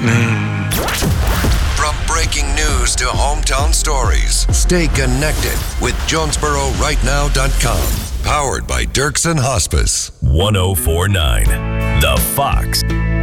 From breaking news to hometown stories, stay connected with JonesboroRightNow.com. Powered by Dirksen Hospice. 1049 The Fox.